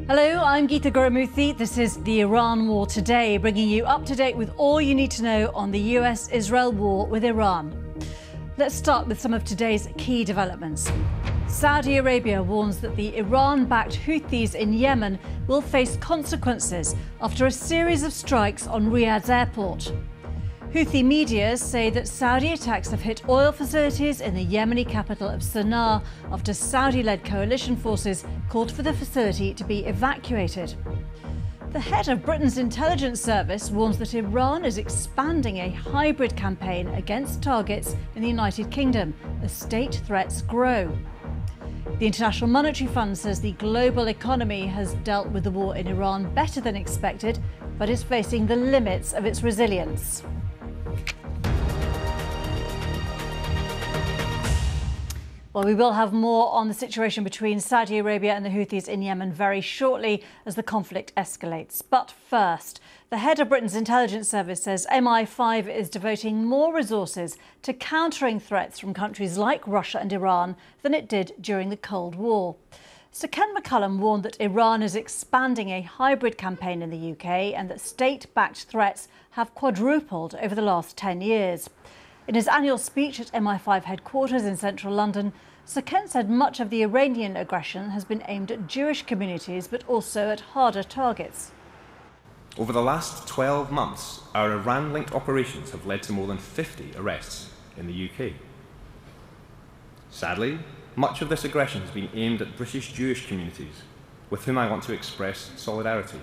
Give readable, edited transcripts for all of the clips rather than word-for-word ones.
Hello, I'm Geeta Gurumurthy. This is the Iran War Today, bringing you up to date with all you need to know on the US-Israel war with Iran. Let's start with some of today's key developments. Saudi Arabia warns that the Iran-backed Houthis in Yemen will face consequences after a series of strikes on Riyadh's airport. Houthi media say that Saudi attacks have hit oil facilities in the Yemeni capital of Sana'a after Saudi-led coalition forces called for the facility to be evacuated. The head of Britain's intelligence service warns that Iran is expanding a hybrid campaign against targets in the United Kingdom as state threats grow. The International Monetary Fund says the global economy has dealt with the war in Iran better than expected, but is facing the limits of its resilience. Well, we will have more on the situation between Saudi Arabia and the Houthis in Yemen very shortly as the conflict escalates. But first, the head of Britain's intelligence service says MI5 is devoting more resources to countering threats from countries like Russia and Iran than it did during the Cold War. Sir Ken McCallum warned that Iran is expanding a hybrid campaign in the UK and that state-backed threats have quadrupled over the last 10 years. In his annual speech at MI5 headquarters in central London, Sir Ken said much of the Iranian aggression has been aimed at Jewish communities, but also at harder targets. Over the last 12 months, our Iran-linked operations have led to more than 50 arrests in the UK. Sadly, much of this aggression has been aimed at British Jewish communities, with whom I want to express solidarity.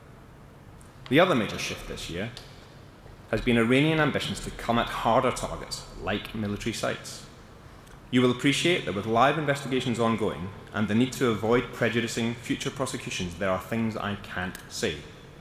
The other major shift this year has been Iranian ambitions to come at harder targets, like military sites. You will appreciate that with live investigations ongoing and the need to avoid prejudicing future prosecutions, there are things I can't say.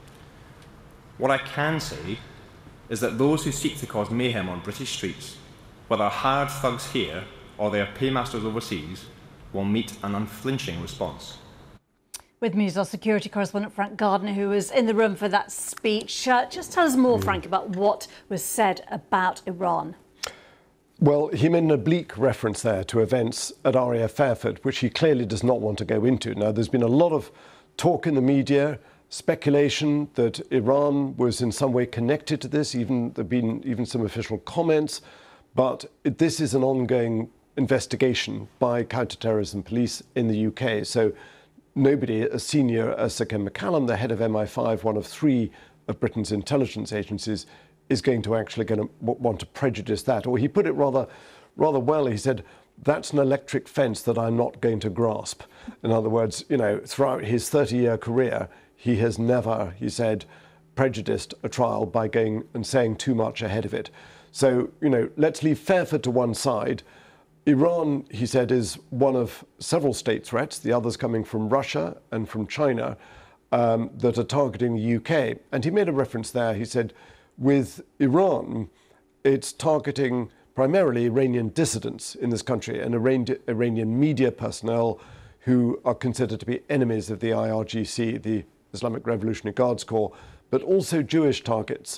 What I can say is that those who seek to cause mayhem on British streets, whether hired thugs here or their paymasters overseas, will meet an unflinching response. With me is our security correspondent Frank Gardner, who was in the room for that speech. Just tell us more, Frank, about what was said about Iran. Well, he made an oblique reference there to events at RAF Fairford, which he clearly does not want to go into. Now, there's been a lot of talk in the media, speculation that Iran was in some way connected to this. There have been even some official comments. But this is an ongoing investigation by counterterrorism police in the UK. So nobody as senior as Sir Ken McCallum, the head of MI5, one of 3 of Britain's intelligence agencies, is going to want to prejudice that. Or he put it rather well. He said, that's an electric fence that I'm not going to grasp. In other words, throughout his 30-year career, he has never, he said, prejudiced a trial by going and saying too much ahead of it. So, let's leave Fairford to one side. Iran, he said, is one of several state threats, the others coming from Russia and from China, that are targeting the UK. And he made a reference there. He said, with Iran, it's targeting primarily Iranian dissidents in this country and Iranian media personnel who are considered to be enemies of the IRGC, the Islamic Revolutionary Guards Corps, but also Jewish targets.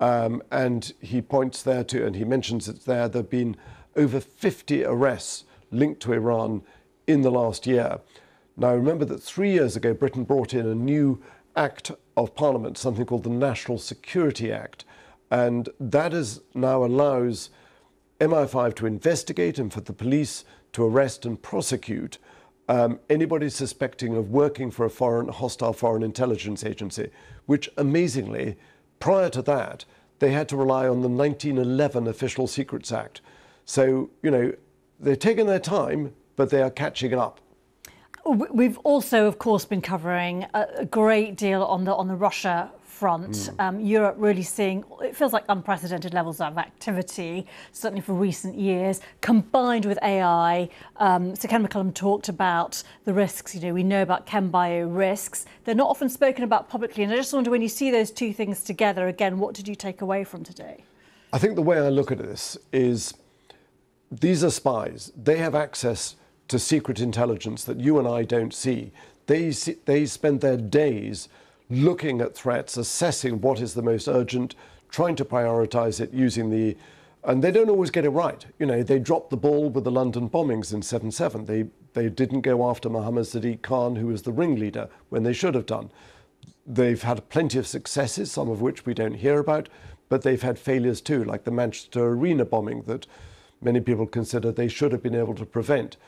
And he points there to, and he mentions it there have been over 50 arrests linked to Iran in the last year. Now, remember that 3 years ago, Britain brought in a new Act of Parliament, something called the National Security Act. And that now allows MI5 to investigate and for the police to arrest and prosecute anybody suspecting of working for a hostile foreign intelligence agency, which amazingly, prior to that, they had to rely on the 1911 Official Secrets Act. So, they're taking their time, but they are catching up. We've also, of course, been covering a great deal on the Russia front. Europe really seeing, it feels like unprecedented levels of activity, certainly for recent years, combined with AI. Sir Ken McCallum talked about the risks. We know about chem-bio risks. They're not often spoken about publicly. And I just wonder, when you see those two things together, again, what did you take away from today? I think the way I look at this is these are spies. They have access to secret intelligence that you and I don't see. They spend their days looking at threats, assessing what is the most urgent, trying to prioritize it and they don't always get it right. They dropped the ball with the London bombings in 7/7. They didn't go after Mohammed Sadiq Khan, who was the ringleader, when they should have done. They've had plenty of successes, some of which we don't hear about, but they've had failures too, like the Manchester Arena bombing that many people consider they should have been able to prevent.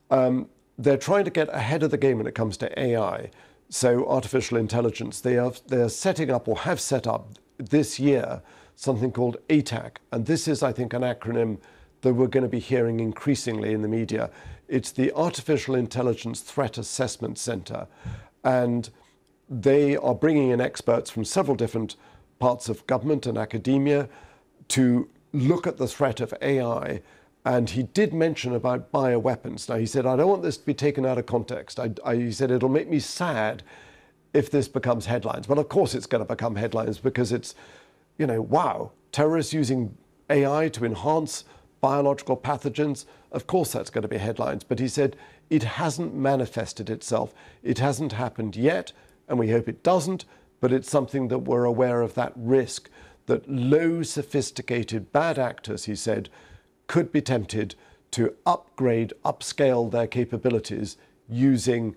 They're trying to get ahead of the game when it comes to AI, so artificial intelligence. They're setting up, or have set up this year, something called ATAC, and this is, I think, an acronym that we're going to be hearing increasingly in the media. It's the Artificial Intelligence Threat Assessment Center, and they are bringing in experts from several different parts of government and academia to look at the threat of AI. And he did mention about bioweapons. Now, he said, I don't want this to be taken out of context. He said, it'll make me sad if this becomes headlines. But of course it's going to become headlines because it's, you know, wow, terrorists using AI to enhance biological pathogens. Of course that's going to be headlines. But he said, it hasn't manifested itself. It hasn't happened yet, and we hope it doesn't. But it's something that we're aware of, that risk that low sophisticated bad actors, he said, could be tempted to upscale their capabilities using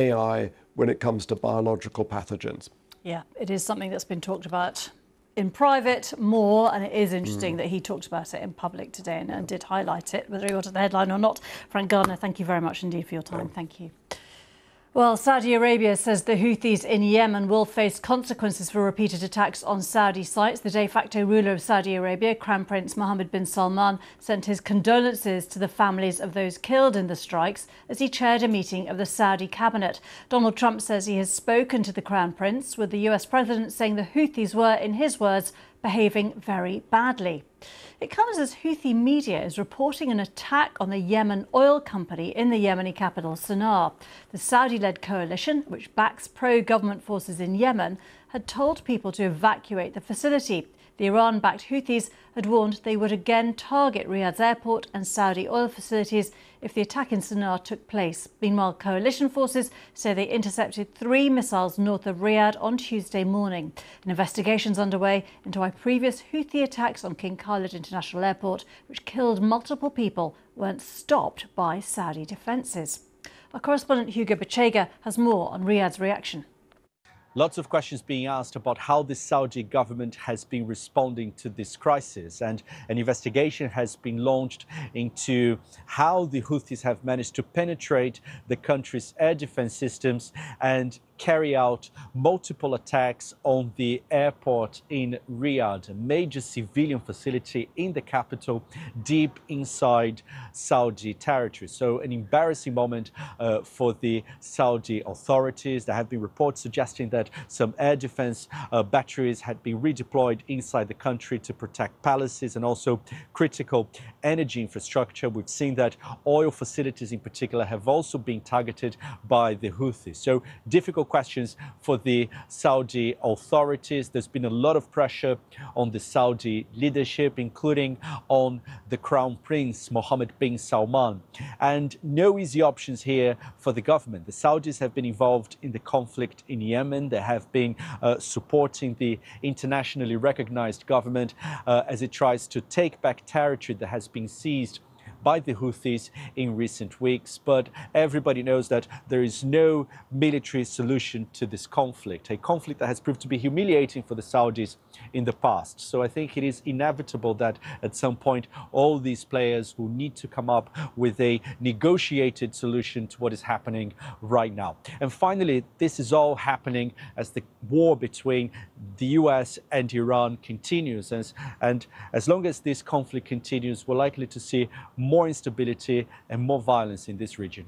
AI when it comes to biological pathogens. Yeah, it is something that's been talked about in private more, and it is interesting that he talked about it in public today and did highlight it, whether he wanted the headline or not. Frank Gardner, thank you very much indeed for your time. Thank you. Well, Saudi Arabia says the Houthis in Yemen will face consequences for repeated attacks on Saudi sites. The de facto ruler of Saudi Arabia, Crown Prince Mohammed bin Salman, sent his condolences to the families of those killed in the strikes as he chaired a meeting of the Saudi cabinet. Donald Trump says he has spoken to the Crown Prince, with the US president saying the Houthis were, in his words, behaving very badly. It comes as Houthi media is reporting an attack on the Yemen oil company in the Yemeni capital, Sana'a. The Saudi-led coalition, which backs pro-government forces in Yemen, had told people to evacuate the facility. The Iran-backed Houthis had warned they would again target Riyadh's airport and Saudi oil facilities if the attack in Sana'a took place. Meanwhile, coalition forces say they intercepted 3 missiles north of Riyadh on Tuesday morning. An investigation is underway into why previous Houthi attacks on King Khalid International Airport, which killed multiple people, weren't stopped by Saudi defences. Our correspondent Hugo Bachega has more on Riyadh's reaction. Lots of questions being asked about how the Saudi government has been responding to this crisis, and an investigation has been launched into how the Houthis have managed to penetrate the country's air defense systems and carry out multiple attacks on the airport in Riyadh, a major civilian facility in the capital, deep inside Saudi territory. So an embarrassing moment for the Saudi authorities. There have been reports suggesting that some air defense batteries had been redeployed inside the country to protect palaces and also critical energy infrastructure. We've seen that oil facilities in particular have also been targeted by the Houthis. So difficult questions for the Saudi authorities. There's been a lot of pressure on the Saudi leadership, including on the Crown Prince Mohammed bin Salman. And no easy options here for the government. The Saudis have been involved in the conflict in Yemen. They have been supporting the internationally recognized government as it tries to take back territory that has been seized by the Houthis in recent weeks. But everybody knows that there is no military solution to this conflict, a conflict that has proved to be humiliating for the Saudis in the past. So I think it is inevitable that at some point all these players will need to come up with a negotiated solution to what is happening right now. And finally, this is all happening as the war between the US and Iran continues. And as long as this conflict continues, we're likely to see more instability and more violence in this region.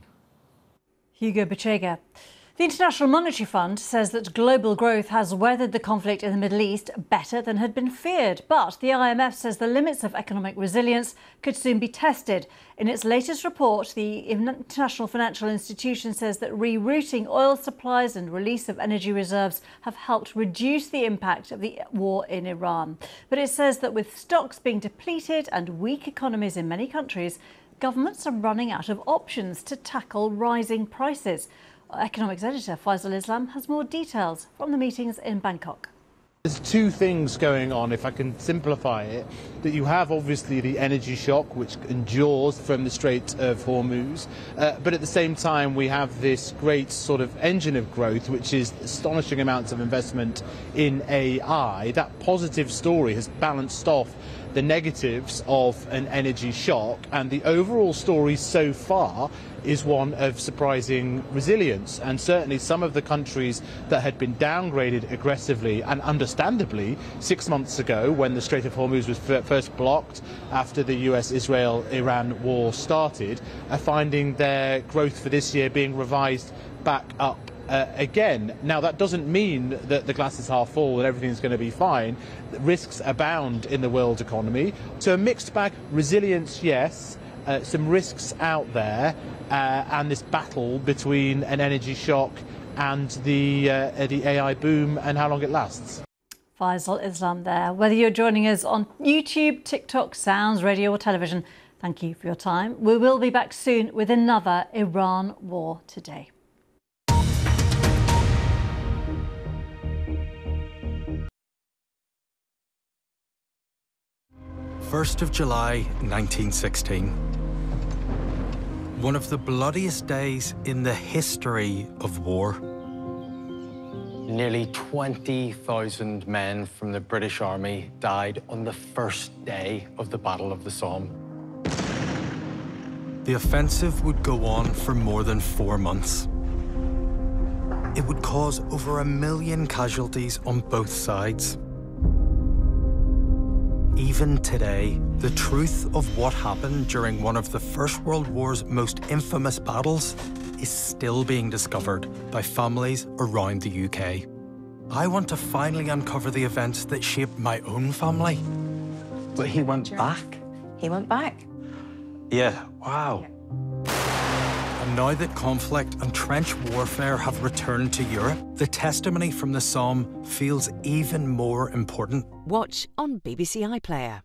Hugo Bachega. The International Monetary Fund says that global growth has weathered the conflict in the Middle East better than had been feared. But the IMF says the limits of economic resilience could soon be tested. In its latest report, the International Financial Institution says that rerouting oil supplies and release of energy reserves have helped reduce the impact of the war in Iran. But it says that with stocks being depleted and weak economies in many countries, governments are running out of options to tackle rising prices. Economics editor Faisal Islam has more details from the meetings in Bangkok. There's two things going on, if I can simplify it. That you have obviously the energy shock which endures from the Strait of Hormuz, but at the same time we have this great sort of engine of growth which is astonishing amounts of investment in AI. That positive story has balanced off the negatives of an energy shock, and the overall story so far is one of surprising resilience. And certainly some of the countries that had been downgraded aggressively and understandably 6 months ago when the Strait of Hormuz was first blocked after the US-Israel-Iran war started are finding their growth for this year being revised back up again. Now, that doesn't mean that the glass is half full and everything's going to be fine. Risks abound in the world economy. So a mixed bag, resilience, yes, some risks out there, and this battle between an energy shock and the AI boom and how long it lasts. Faisal Islam there. Whether you're joining us on YouTube, TikTok, Sounds, radio or television, thank you for your time. We will be back soon with another Iran War Today. First of July 1916. One of the bloodiest days in the history of war. Nearly 20,000 men from the British Army died on the first day of the Battle of the Somme. The offensive would go on for more than 4 months. It would cause over 1 million casualties on both sides. Even today, the truth of what happened during one of the First World War's most infamous battles is still being discovered by families around the UK. I want to finally uncover the events that shaped my own family. But he went back? He went back. Yeah, wow. And now that conflict and trench warfare have returned to Europe, the testimony from the Somme feels even more important. Watch on BBC iPlayer.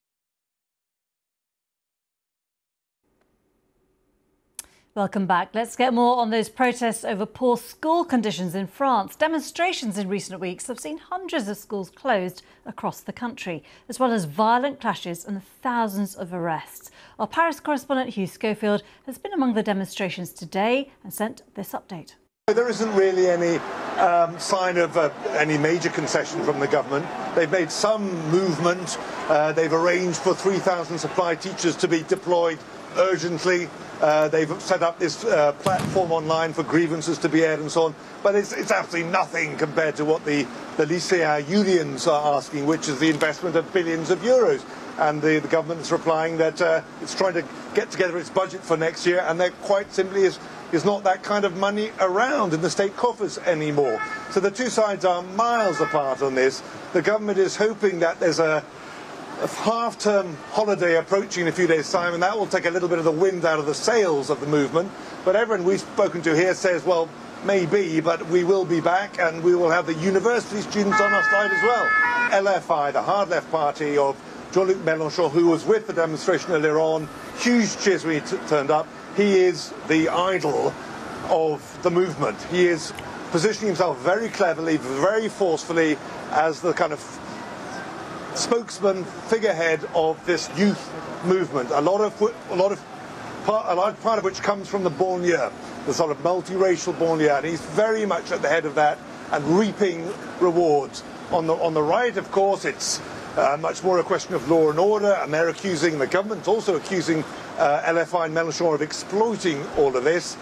Welcome back. Let's get more on those protests over poor school conditions in France. Demonstrations in recent weeks have seen hundreds of schools closed across the country, as well as violent clashes and thousands of arrests. Our Paris correspondent Hugh Schofield has been among the demonstrations today and sent this update. There isn't really any sign of any major concession from the government. They've made some movement. They've arranged for 3,000 supply teachers to be deployed urgently. They've set up this platform online for grievances to be aired and so on. But it's absolutely nothing compared to what the lycéen unions are asking, which is the investment of billions of euros. And the government is replying that it's trying to get together its budget for next year, and there quite simply is not that kind of money around in the state coffers anymore. So the two sides are miles apart on this. The government is hoping that there's a half-term holiday approaching in a few days' time, and that will take a little bit of the wind out of the sails of the movement. But everyone we've spoken to here says, well, maybe, but we will be back, and we will have the university students on our side as well. LFI, the hard left party of Jean-Luc Mélenchon, who was with the demonstration earlier on, huge cheers when he turned up. He is the idol of the movement. He is positioning himself very cleverly, very forcefully as the kind of spokesman, figurehead of this youth movement. A large part of which comes from the banlieue, the sort of multiracial banlieue, and he's very much at the head of that and reaping rewards. On the right, of course, it's much more a question of law and order, and they're accusing, the government's also accusing LFI and Mélenchon of exploiting all of this.